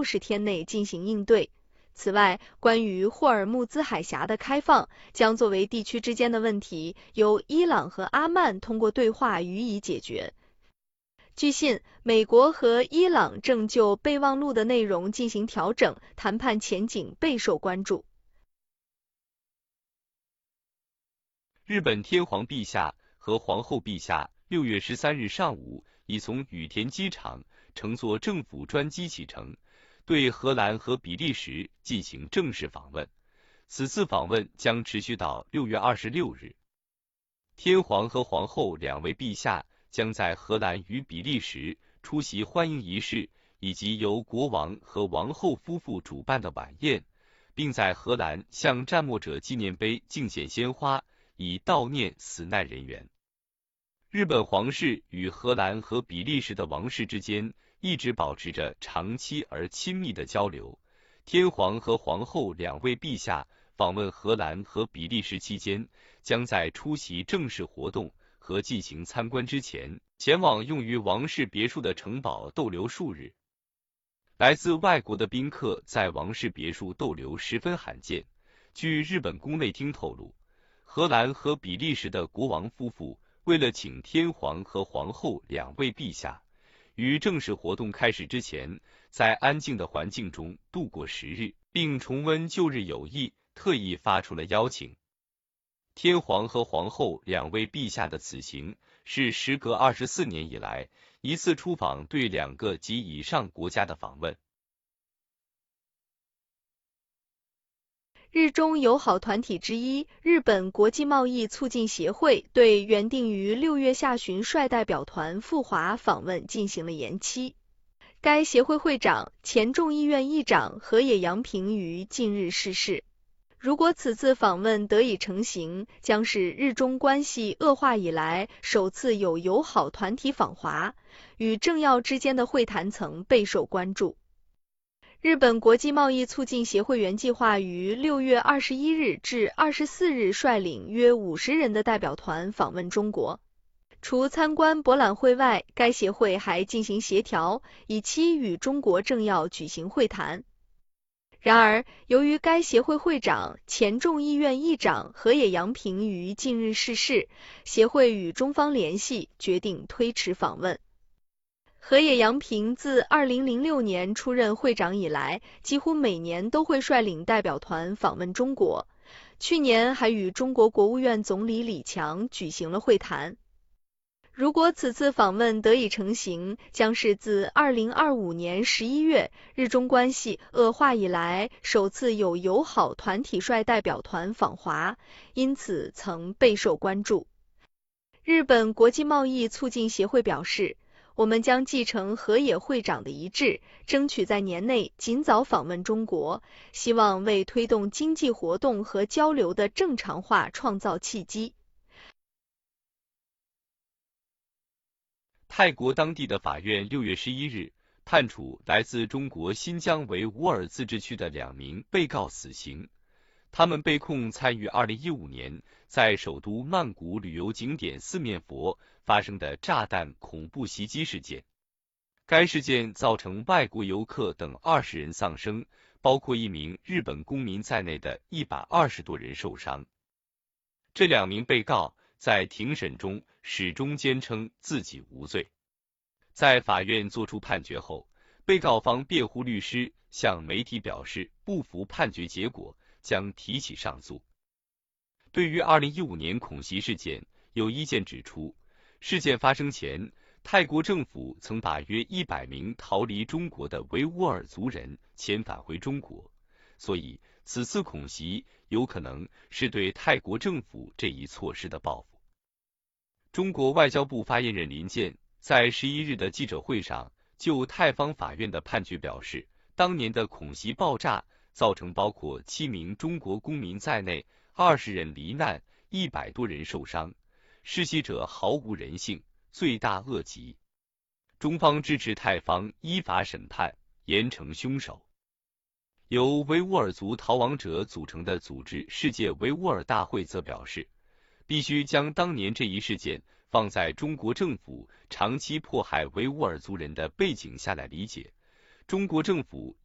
60天内进行应对。此外，关于霍尔木兹海峡的开放将作为地区之间的问题，由伊朗和阿曼通过对话予以解决。据信，美国和伊朗正就备忘录的内容进行调整，谈判前景备受关注。 日本天皇陛下和皇后陛下6月13日上午已从羽田机场乘坐政府专机启程，对荷兰和比利时进行正式访问。此次访问将持续到6月26日。天皇和皇后两位陛下将在荷兰与比利时出席欢迎仪式，以及由国王和王后夫妇主办的晚宴，并在荷兰向战没者纪念碑敬献鲜花，以悼念死难人员。日本皇室与荷兰和比利时的王室之间一直保持着长期而亲密的交流。天皇和皇后两位陛下访问荷兰和比利时期间，将在出席正式活动和进行参观之前，前往用于王室别墅的城堡逗留数日。来自外国的宾客在王室别墅逗留十分罕见。据日本宫内厅透露，荷兰和比利时的国王夫妇为了请天皇和皇后两位陛下于正式活动开始之前，在安静的环境中度过10日，并重温旧日友谊，特意发出了邀请。天皇和皇后两位陛下的此行是时隔24年以来一次出访对2个及以上国家的访问。 日中友好团体之一日本国际贸易促进协会对原定于6月下旬率代表团赴华访问进行了延期。该协会会长、前众议院议长河野洋平于近日逝世。如果此次访问得以成行，将是日中关系恶化以来首次有友好团体访华，与政要之间的会谈曾备受关注。日本国际贸易促进协会原计划于6月21日至24日率领约50人的代表团访问中国。除参观博览会外，该协会还进行协调，以期与中国政要举行会谈。然而，由于该协会会长、前众议院议长河野洋平于近日逝世，协会与中方联系，决定推迟访问。河野洋平自2006年出任会长以来，几乎每年都会率领代表团访问中国，去年还与中国国务院总理李强举行了会谈。如果此次访问得以成行，将是自2025年11月日中关系恶化以来首次有友好团体率代表团访华，因此曾备受关注。日本国际贸易促进协会表示，我们将继承河野会长的遗志，争取在年内尽早访问中国，希望为推动经济活动和交流的正常化创造契机。 泰国当地的法院6月11日判处来自中国新疆维吾尔自治区的2名被告死刑。他们被控参与2015年在首都曼谷旅游景点四面佛发生的炸弹恐怖袭击事件。该事件造成外国游客等20人丧生，包括1名日本公民在内的120多人受伤。这2名被告在庭审中始终坚称自己无罪。在法院作出判决后，被告方辩护律师向媒体表示不服判决结果，将提起上诉。对于2015年恐袭事件，有意见指出，事件发生前，泰国政府曾把约100名逃离中国的维吾尔族人遣返回中国，所以此次恐袭有可能是对泰国政府这一措施的报复。中国外交部发言人林健在11日的记者会上就泰方法院的判决表示，当年的恐袭爆炸造成包括7名中国公民在内20人罹难，100多人受伤，施袭者毫无人性，罪大恶极。中方支持泰方依法审判，严惩凶手。由维吾尔族逃亡者组成的组织世界维吾尔大会则表示，必须将当年这一事件放在中国政府长期迫害维吾尔族人的背景下来理解。中国政府